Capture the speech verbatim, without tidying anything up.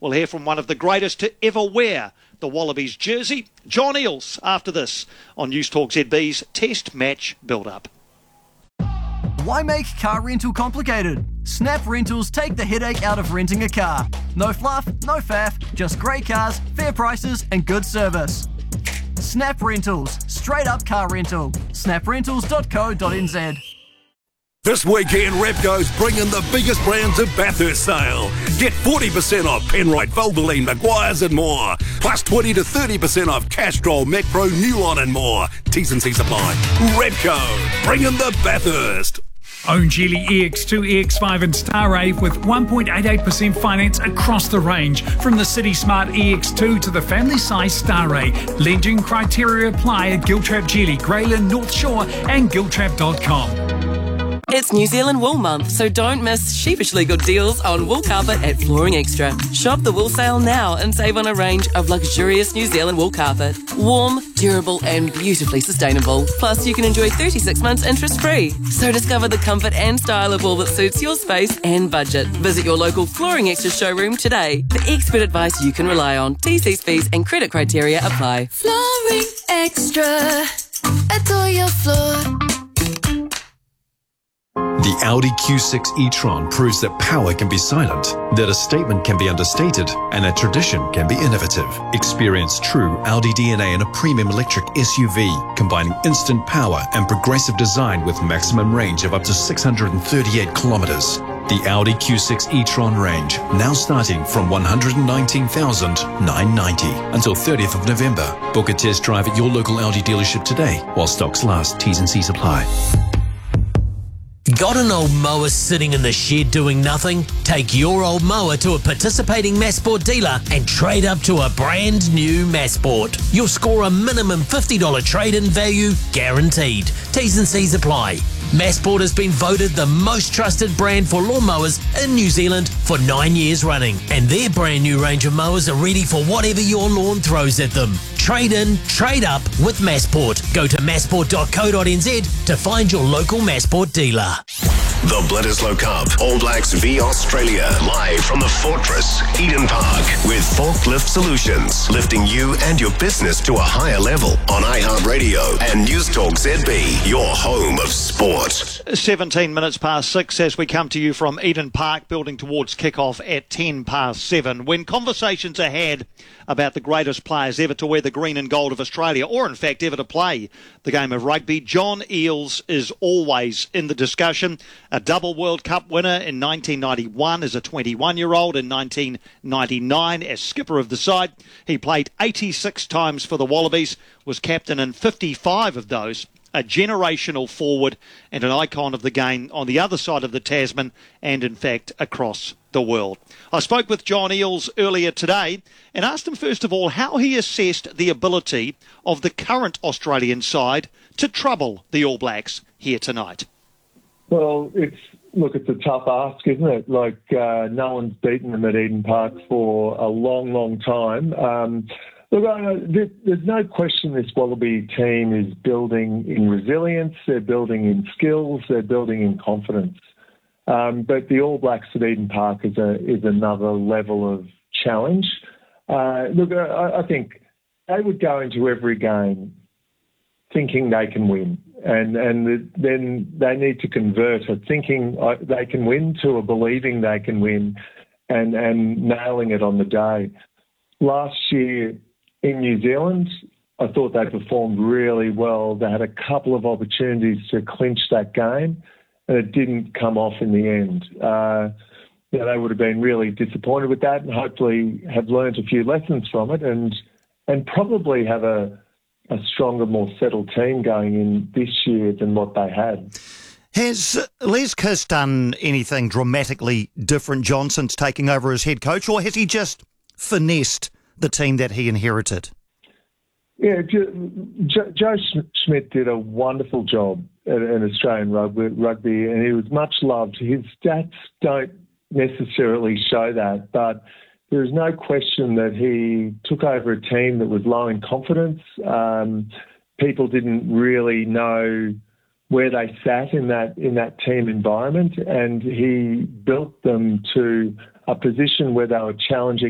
We'll hear from one of the greatest to ever wear the Wallabies jersey, John Eales, after this on News Talk Z B's Test Match Build-Up. Why make car rental complicated? Snap Rentals take the headache out of renting a car. No fluff, no faff, just great cars, fair prices and good service. Snap Rentals, straight up car rental. snap rentals dot co dot n z. This weekend, Repco's bringing the biggest brands at Bathurst sale. Get forty percent off Penrite, Valvoline, Maguire's and more. Plus twenty to thirty percent off Castrol, Macpro, Newline and more. T's and C's apply. Repco, bringing the Bathurst. Own Geely E X two, E X five and Starrave with one point eight eight percent finance across the range. From the City Smart E X two to the family size Starrave. Lending criteria apply at Giltrap Geely, Greyland, North Shore and giltrap dot com. It's New Zealand Wool Month, so don't miss sheepishly good deals on wool carpet at Flooring Extra. Shop the wool sale now and save on a range of luxurious New Zealand wool carpet. Warm, durable and beautifully sustainable. Plus, you can enjoy thirty-six months interest-free. So discover the comfort and style of wool that suits your space and budget. Visit your local Flooring Extra showroom today for expert advice you can rely on. T Cs, fees and credit criteria apply. Flooring Extra. Adore your floor. The Audi Q six e-tron proves that power can be silent, that a statement can be understated, and that tradition can be innovative. Experience true Audi D N A in a premium electric S U V, combining instant power and progressive design with maximum range of up to six hundred thirty-eight kilometers. The Audi Q six e-tron range, now starting from one hundred nineteen thousand nine hundred ninety until thirtieth of November. Book a test drive at your local Audi dealership today while stocks last. T's and C's apply. Got an old mower sitting in the shed doing nothing? Take your old mower to a participating Massport dealer and trade up to a brand new Massport. You'll score a minimum fifty dollars trade-in value guaranteed. T's and C's apply. Massport has been voted the most trusted brand for lawnmowers in New Zealand for nine years running, and their brand new range of mowers are ready for whatever your lawn throws at them. Trade in, trade up with Massport. Go to massport dot co dot n z to find your local Massport dealer. The Bledisloe Cup, All Blacks v Australia, live from the Fortress, Eden Park, with Forklift Solutions, lifting you and your business to a higher level on iHeartRadio and News Talk Z B, your home of sport. seventeen minutes past six as we come to you from Eden Park, building towards kick-off at ten past seven. When conversations are had about the greatest players ever to wear the green and gold of Australia, or in fact ever to play the game of rugby, John Eales is always in the discussion. A double World Cup winner in nineteen ninety-one as a twenty-one-year-old, in nineteen ninety-nine as skipper of the side. He played eighty-six times for the Wallabies, was captain in fifty-five of those. A generational forward and an icon of the game on the other side of the Tasman and, in fact, across the world. I spoke with John Eales earlier today and asked him, first of all, how he assessed the ability of the current Australian side to trouble the All Blacks here tonight. Well, it's look, it's a tough ask, isn't it? Like, uh, no one's beaten them at Eden Park for a long, long time. Um, Look, uh, there's no question this Wallaby team is building in resilience, they're building in skills, they're building in confidence. Um, but the All Blacks at Eden Park is a, is another level of challenge. Uh, look, I, I think they would go into every game thinking they can win, and, and then they need to convert a thinking they can win to a believing they can win and, and nailing it on the day. Last year, in New Zealand, I thought they performed really well. They had a couple of opportunities to clinch that game, and it didn't come off in the end. Uh, you know, they would have been really disappointed with that and hopefully have learned a few lessons from it and and probably have a, a stronger, more settled team going in this year than what they had. Has Les Kiss done anything dramatically different, John, since taking over as head coach, or has he just finessed the team that he inherited? Yeah, Joe, Joe Schmidt did a wonderful job at, at Australian rugby, rugby, and he was much loved. His stats don't necessarily show that, but there is no question that he took over a team that was low in confidence. Um, people didn't really know where they sat in that in that team environment, and he built them to a position where they were challenging